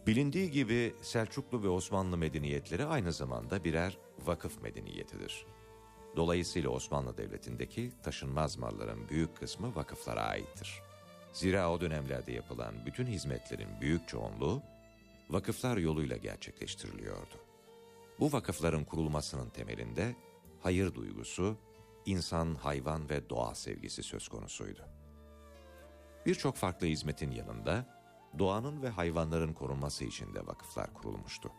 Bilindiği gibi Selçuklu ve Osmanlı medeniyetleri aynı zamanda birer vakıf medeniyetidir. Dolayısıyla Osmanlı Devleti'ndeki taşınmaz malların büyük kısmı vakıflara aittir. Zira o dönemlerde yapılan bütün hizmetlerin büyük çoğunluğu vakıflar yoluyla gerçekleştiriliyordu. Bu vakıfların kurulmasının temelinde hayır duygusu, insan, hayvan ve doğa sevgisi söz konusuydu. Birçok farklı hizmetin yanında doğanın ve hayvanların korunması için de vakıflar kurulmuştu.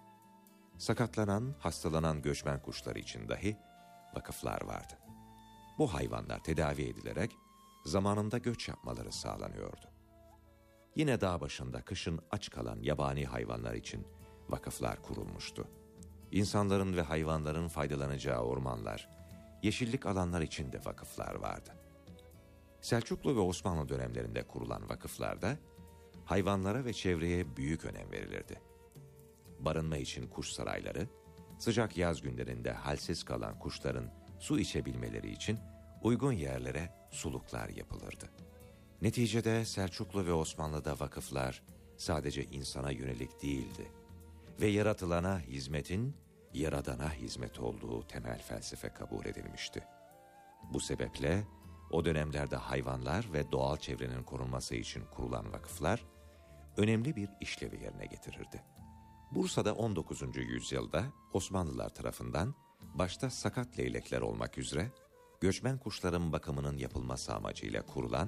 Sakatlanan, hastalanan göçmen kuşları için dahi vakıflar vardı. Bu hayvanlar tedavi edilerek zamanında göç yapmaları sağlanıyordu. Yine dağ başında kışın aç kalan yabani hayvanlar için vakıflar kurulmuştu. İnsanların ve hayvanların faydalanacağı ormanlar, yeşillik alanlar için de vakıflar vardı. Selçuklu ve Osmanlı dönemlerinde kurulan vakıflarda hayvanlara ve çevreye büyük önem verilirdi. Barınma için kuş sarayları, sıcak yaz günlerinde halsiz kalan kuşların su içebilmeleri için uygun yerlere suluklar yapılırdı. Neticede Selçuklu ve Osmanlı'da vakıflar sadece insana yönelik değildi ve yaratılana hizmetin Yaradan'a hizmet olduğu temel felsefe kabul edilmişti. Bu sebeple o dönemlerde hayvanlar ve doğal çevrenin korunması için kurulan vakıflar önemli bir işlevi yerine getirirdi. Bursa'da 19. yüzyılda Osmanlılar tarafından başta sakat leylekler olmak üzere göçmen kuşların bakımının yapılması amacıyla kurulan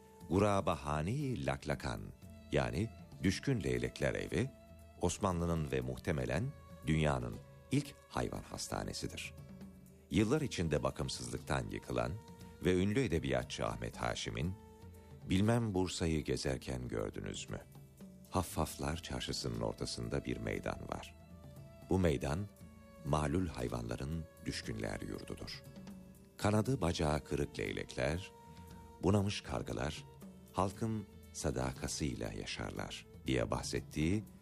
Gurabahani Laklakan yani Düşkün Leylekler Evi, Osmanlı'nın ve muhtemelen dünyanın ilk hayvan hastanesidir. Yıllar içinde bakımsızlıktan yıkılan ve ünlü edebiyatçı Ahmet Haşim'in "Bilmem Bursa'yı gezerken gördünüz mü? Haffaflar Çarşısı'nın ortasında bir meydan var. Bu meydan malul hayvanların düşkünler yurdudur. Kanadı bacağı kırık leylekler, bunamış kargalar halkın sadakasıyla yaşarlar" diye bahsettiği